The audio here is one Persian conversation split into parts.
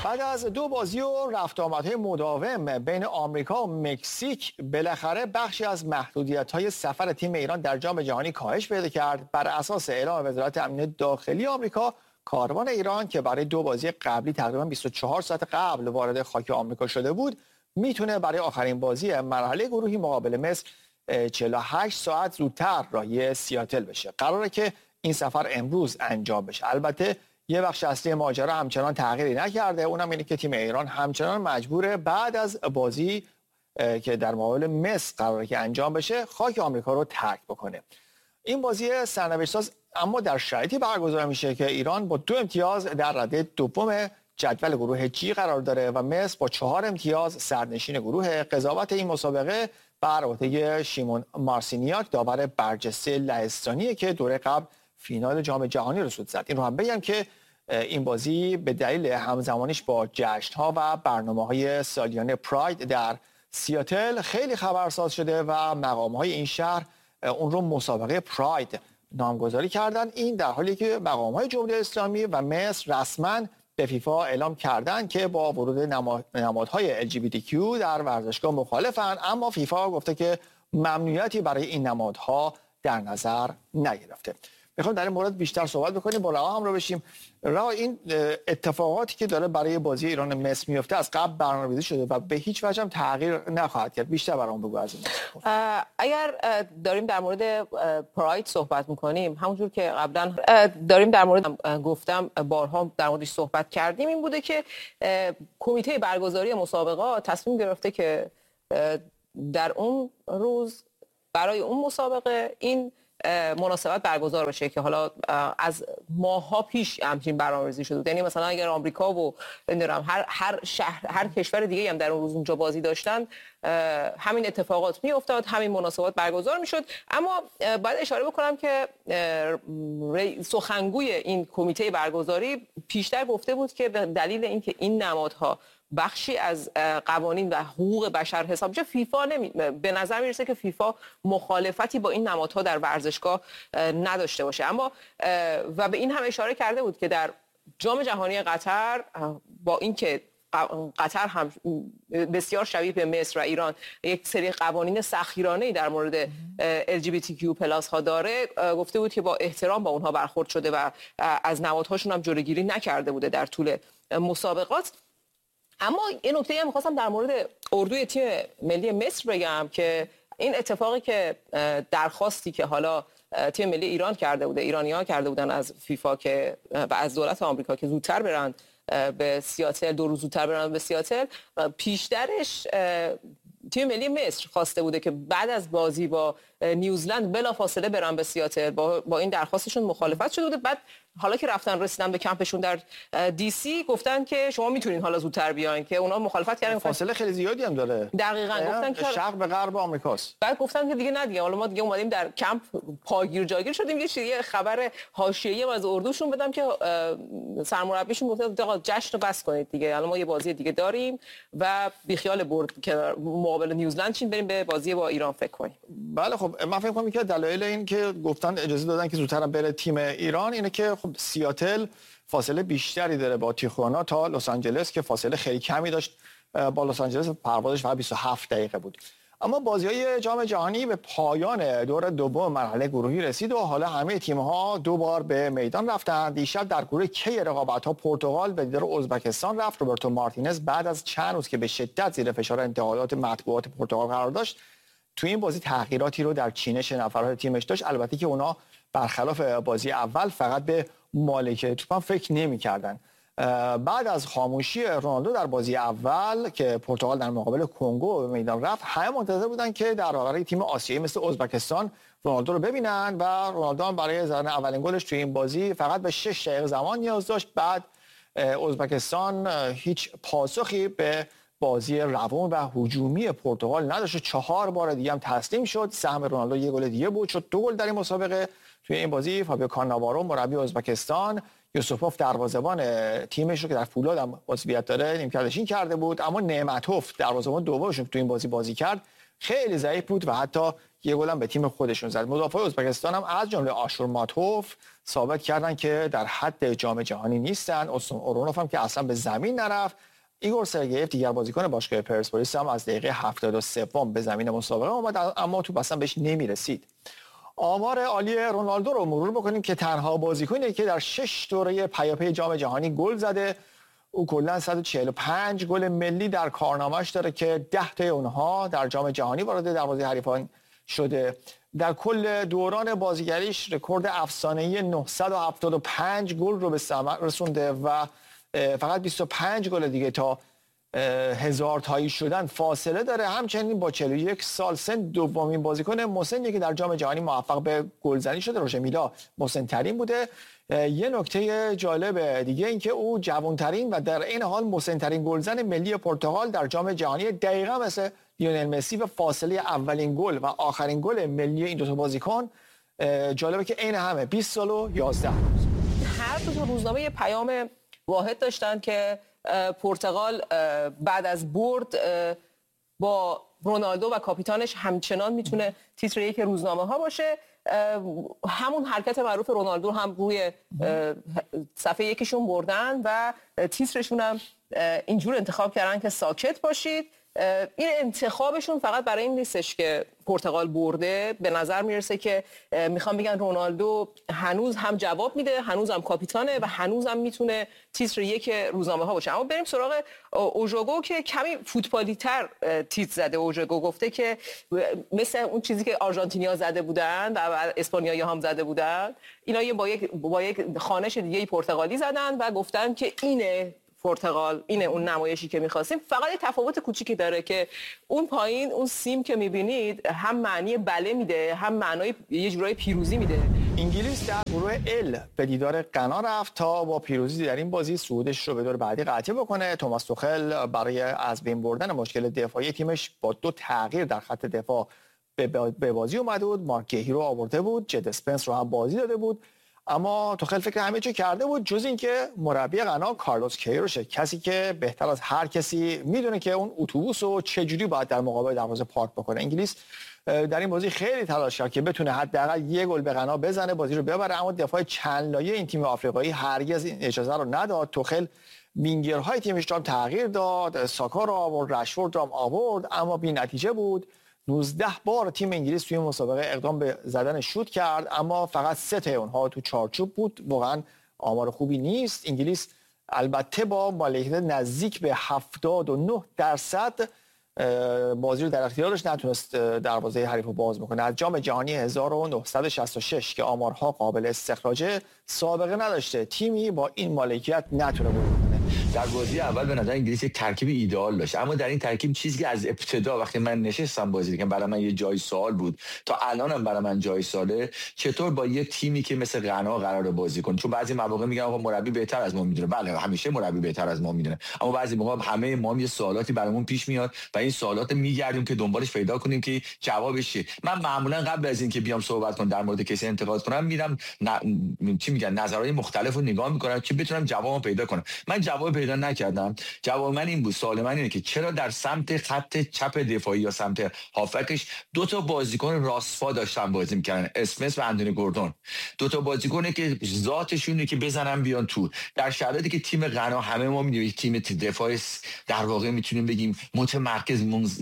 بعد از دو بازی و رفت آمدهای مداوم بین آمریکا و مکزیک بالاخره بخشی از محدودیت‌های سفر تیم ایران در جام جهانی کاهش پیدا کرد. بر اساس اعلام وزارت امنیت داخلی آمریکا، کاروان ایران که برای دو بازی قبلی تقریبا 24 ساعت قبل وارد خاک آمریکا شده بود، میتونه برای آخرین بازی مرحله گروهی مقابل مصر 48 ساعت زودتر راهی سیاتل بشه. قراره که این سفر امروز انجام بشه. البته یه بخش اصلی ماجرا همچنان تغییری نکرده، اونم اینه که تیم ایران همچنان مجبوره بعد از بازی که در مقابل مصر قراره که انجام بشه خاک آمریکا رو ترک بکنه. این بازی سرنوشت‌ساز اما در شرایطی برگزار میشه که ایران با 2 امتیاز در رده دوم جدول گروه جی قرار داره و مصر با 4 امتیاز سرنشین گروه. قضاوت این مسابقه بر عهده شیمون مارسینیاک، داور برجسته لهستانیه که دوره قبل فینال جام جهانی رو سود زد. این رو هم بگم که این بازی به دلیل همزمانیش با جشن‌ها و برنامه‌های سالیانه پراید در سیاتل خیلی خبرساز شده و مقام‌های این شهر اون رو مسابقه پراید نامگذاری کردن. این در حالی که مقام‌های جمهوری اسلامی و مصر رسما به فیفا اعلام کردن که با ورود نمادهای LGBTQ در ورزشگاه مخالفن، اما فیفا گفته که ممنوعیتی برای این نمادها در نظر نگرفته. میخوام در این مورد بیشتر صحبت بکنیم، با رها هم رو بشیم. رها، این اتفاقاتی که داره برای بازی ایران مصر میفته از قبل برنامه‌ریزی شده و به هیچ وجه هم تغییر نخواهد کرد. بیشتر برام بگو از این. اگر داریم در مورد پراید صحبت میکنیم، همونجور که قبلا داریم در مورد گفتم بارها در موردش صحبت کردیم، این بوده که کمیته برگزاری مسابقات تصمیم گرفته که در اون روز برای اون مسابقه این مناسبت برگزار بشه که حالا از ماه‌ها پیش همچین برنامه‌ریزی شده. یعنی مثلا اگر آمریکا و نمیدونم هر شهر، هر کشور دیگه هم در اون روز اونجا بازی داشتن، همین اتفاقات میافتاد، همین مناسبات برگزار میشد. اما باید اشاره بکنم که سخنگوی این کمیته برگزاری پیشتر گفته بود که به دلیل اینکه این نمادها بخشی از قوانین و حقوق بشر حساب میشه، فیفا به نظر میرسه که فیفا مخالفتی با این نمادها در ورزشگاه نداشته باشه. اما و به این هم اشاره کرده بود که در جام جهانی قطر، با اینکه قطر هم بسیار شبیه به مصر و ایران یک سری قوانین سختگیرانه‌ای در مورد LGBTQ+ ها داره، گفته بود که با احترام با اونها برخورد شده و از نمادهاشون هم جلوگیری نکرده بوده در طول مسابقات. اما این نکته هم می‌خواستم در مورد اردوی تیم ملی مصر بگم که این اتفاقی که درخواستی که حالا تیم ملی ایران کرده بوده، ایرانی‌ها کرده بودن از فیفا که و از دولت آمریکا که زودتر برن به سیاتل، 2 روز زودتر برن به سیاتل، پیشترش تیم ملی مصر خواسته بوده که بعد از بازی با نیوزلند بلافاصله برن به سیاتل. با این درخواستشون مخالفت شده بوده. بعد حالا که رسیدن به کمپشون در دی سی، گفتن که شما میتونین حالا زودتر بیاین، که اونا مخالفت کردن. فاصله خیلی زیادی هم داره. دقیقاً گفتن که شرق به غرب آمریکاست. بعد گفتن که دیگه نه دیگه، حالا ما دیگه اومدیم در کمپ پاگیر جاگیر شدیم. یه خبر حاشیه‌ای از اردوشون بدم که سرمربیشون گفته آقا جشن رو بس کنید دیگه، الان ما یه بازی دیگه داریم و بیخیال برد که مقابل نیوزلند چین بریم به بازی با ایران فکر کنیم. بله خب من فکر می‌کنم که دلایل این که گفتن اجازه دادن که زودتر بره تیم ایران اینه که خب سیاتل فاصله بیشتری داره با تیخوانا تا لس آنجلس که فاصله خیلی کمی داشت. با لس آنجلس پروازش فقط 27 دقیقه بود. اما بازی‌های جام جهانی به پایان دور دوم مرحله گروهی رسید و حالا همه تیم‌ها 2 بار به میدان رفتن. دیشب در گروه کی رقابت‌ها پرتغال به دیدار ازبکستان رفت. روبرتو مارتینز بعد از چند روز که به شدت زیر فشار انتقادات مطبوعات پرتغال قرار داشت، تو این بازی تغییراتی رو در چینش نفرات تیمش داشت. البته که اونا برخلاف بازی اول فقط به مالک توپ فکر نمی‌کردن. بعد از خاموشی رونالدو در بازی اول که پرتغال در مقابل کنگو به میدان رفت، همه منتظر بودن که در برابر تیم آسیایی مثل ازبکستان رونالدو رو ببینن و رونالدو هم برای زدن اولین گلش توی این بازی فقط به 6 دقیقه زمان نیاز داشت. بعد ازبکستان هیچ پاسخی به بازی روان و هجومی پرتغال نداشت. 4 بار دیگه هم تسلیم شد. سهم رونالدو 1 گل دیگه بود، شد 2 گل در این مسابقه. توی این بازی فابیو کاناوارو مربی ازبکستان، یوسوفوف دروازه‌بان تیمش رو که در فولاد هم عضویت داره نیمکت‌نشین کرده بود، اما نعمتوف دروازه‌بان دومشون تو این بازی کرد. خیلی ضعیف بود و حتی یه گل هم به تیم خودشون زد. مدافع ازبکستان هم از جمله آشورماتوف ثابت کردن که در حد جام جهانی نیستن. اوسون اورونوف هم که اصلا به زمین نرفت. ایگور سرگیف دیگر بازیکن باشگاه پرسپولیس هم از دقیقه 73 به زمین مسابقه اومد، اما توپ اصلا بهش نمیرسید. آمار عالی رونالدو رو مرور بکنیم که تنها بازیکنی که در 6 دوره پیاپی جام جهانی گل زده. او کلا 145 گل ملی در کارنامه‌اش داره که 10 تا اونها در جام جهانی وارد دروازه حریفان شده. در کل دوران بازیگریش رکورد افسانه‌ای 975 گل رو به ثمر رسونده و فقط 25 گل دیگه تا 1000 تایی شدن فاصله داره. همچنین با 41 سال سن دومین بازیکن مسنی که در جام جهانی موفق به گلزنی شده. روژه میلا مسن‌ترین بوده. یه نکته جالب دیگه این که او جوان‌ترین و در این حال مسن‌ترین گلزن ملی پرتغال در جام جهانی، دقیقاً مثل لیونل مسی و فاصله اولین گل و آخرین گل ملی این دو تا بازیکن جالبه که عین همه 20 سال و 11 روز. هر دو تا روزنامه یه پیام واحد داشتن که پرتغال بعد از برد با رونالدو و کاپیتانش همچنان میتونه تیتر یک روزنامه ها باشه. همون حرکت معروف رونالدو هم روی صفحه یکیشون بردن و تیترشون هم اینجور انتخاب کردن که ساکت باشید. این انتخابشون فقط برای این نیستش که پرتغال برده. به نظر میرسه که میخوام بگن رونالدو هنوز هم جواب میده، هنوز هم کاپیتانه و هنوز هم میتونه تیتر یک روزنامه ها باشه. اما بریم سراغ اوژوگو که کمی فوتبالی تر تیتر زده. اوژوگو گفته که مثل اون چیزی که آرژانتینیا زده بودن و اسپانیایی هم زده بودن، اینا با یک خوانش دیگه پرتغالی زدن و گفتن که اینه پرتغال، اینه اون نمایشی که می‌خواستیم. فقط یه تفاوت کوچیکی داره که اون پایین اون سیم که می‌بینید هم معنی بله میده، هم معنای یه جورای پیروزی میده. انگلیس در گروه ال به دیدار غنا رفت تا با پیروزی در این بازی صعودش رو به دور بعدی قطعی بکنه. توماس توخل برای از بین بردن مشکل دفاعی تیمش با 2 تغییر در خط دفاع به بازی اومده بود. مارک گهی رو آورده بود، جد اسپنس رو هم بازی داده بود، اما توخل فکر همه چی کرده بود جز اینکه مربی غنا کارلوس کیروشه، کسی که بهتر از هر کسی میدونه که اون اتوبوس رو چجوری باید در مقابل دروازه پارک بکنه. انگلیس در این بازی خیلی تلاش کرد که بتونه حداقل یه گل به غنا بزنه، بازی رو ببره، اما دفاع چند لایه این تیم آفریقایی هرگز این اجازه رو نداد. توخل وینگرهای تیمش رو تغییر داد، ساکا رو آورد، رشفورد رو هم آورد، اما بی‌نتیجه بود. 19 بار تیم انگلیس توی مسابقه اقدام به زدن شوت کرد، اما فقط 3 تا اونها تو چارچوب بود. واقعا آمار خوبی نیست. انگلیس البته با مالکیت نزدیک به 79% بازی رو در اختیارش نتونست دروازه حریف رو باز بکنه. از جام جهانی 1966 که آمارها قابل استخراجه سابقه نداشته تیمی با این مالکیت نتونه بود بکنه. در بازی اول به نظر انگلیس یک ترکیب ایدئال داشت، اما در این ترکیب چیزی که از ابتدا وقتی من نشستم بازی دیدم برای من یه جای سوال بود، تا الانم برای من جای سواله، چطور با یه تیمی که مثل غنا قراره بازی کنه. چون بعضی مواقع میگن آقا مربی بهتر از ما میدونه. بله همیشه مربی بهتر از ما میدونه، اما بعضی موقع همه ما یه سوالاتی برامون پیش میاد و این سوالات میگردیم که دنبالش پیدا کنیم که جوابش چیه. من معمولا قبل از اینکه بیام صحبت کنم در مورد کسی انتقاد کنم میرم چی میگن نظرهای مختلفو نگاه میکنم که بتونم جوابو پیدا کنم. من جواب پیدا نکردم. جواب من این بود، سوال من اینه که چرا در سمت خط چپ دفاعی یا سمت هافکش 2 تا بازیکن راست‌پا داشتن بازی میکردن، اسمس و اندونی گوردون. 2 تا بازیکنی که ذاتشونه که بزنن بیان تو، در شرایطی که تیم غنا همه ما میدونیم تیم دفاعی در واقع میتونیم بگیم متمرکز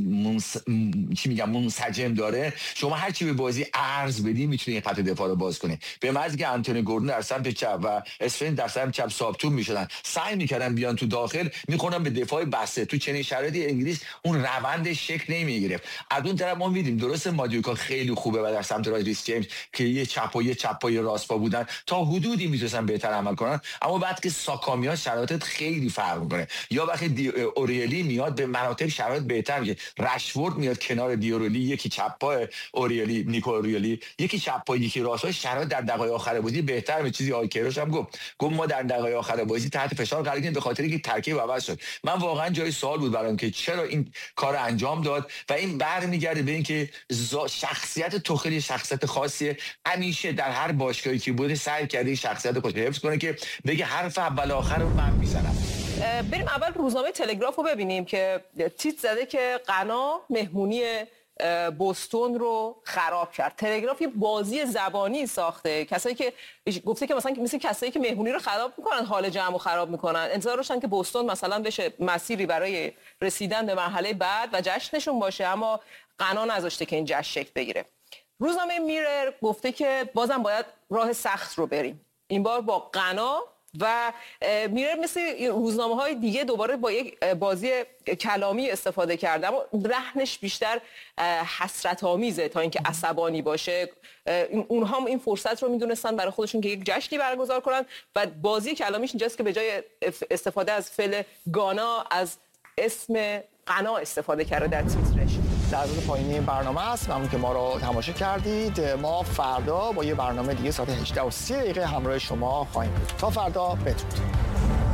منسجم داره. شما هر چی به بازی عرض بدی میتونی خط دفاع رو باز کنی. به محض که اندونی گوردون در سمت چپ و اسفن در سمت چپ ثابتون میشدن، سعی میکردن بیان تو داخل، میخونن به دفاع بسته. تو چنین شرایطی انگلیس اون روند شکل نمیگرفت. از اون طرف ما میدیم درست مادیوکا خیلی خوبه و در سمت ریس جیمز که یه چپ و راست پا بودن تا حدودی میتونن بهتر عمل کنن، اما بعد که ساکا میاد شرایط خیلی فرق میکنه. یا وقتی اوریلی میاد به مناطق شرایط بهتر میشه. رشفورد میاد کنار دیورولی، یکی چپ پا اوریلی، نیکو اوریلی، یکی چپ پا یکی راست پا، شرایط در دقایق آخر بازی بهتر میشه. چیزی آیکروش هم گفت ما در دقایق آخر بازی تحت فشار قرار گرفتیم به خاطر اینکه ترکیب عوض شد. من واقعا جای سوال بود برام که چرا این کار انجام داد و این برمیگرده به اینکه شخصیت توخل شخصیت خاصیه. همیشه در هر باشگاهی که بوده سعی کرده شخصیت خودش حفظ کنه که بگه حرف اول آخر رو من میزنم. بریم اول روزنامه تلگراف رو ببینیم که تیتر زده که غنا مهمونی بوستون رو خراب کرد. تلگراف یه بازی زبانی ساخته، کسایی که گفته که مثلا مثل کسایی که مهمونی رو خراب میکنن حال جمع رو خراب میکنن، انتظار داشتن که بوستون مثلا بشه مسیری برای رسیدن به مرحله بعد و جشنشون باشه، اما غنا نذاشته که این جشن شکل بگیره. روزنامه میرر گفته که بازم باید راه سخت رو بریم، این بار با غنا، و میرر مثل روزنامه‌های دیگه دوباره با یک بازی کلامی استفاده کرده، اما لحنش بیشتر حسرت‌آمیزه تا اینکه عصبانی باشه. اونها هم این فرصت رو میدونستن برای خودشون که یک جشنی برگزار کنن و بازی کلامیش اینجاست که به جای استفاده از فعل گانا از اسم غنا استفاده کرده در تیترش. لحظات پایینی برنامه است. ممنون که ما رو تماشا کردید. ما فردا با یه برنامه دیگه ساعت 18:30 همراه شما خواهیم بود. تا فردا بدرود.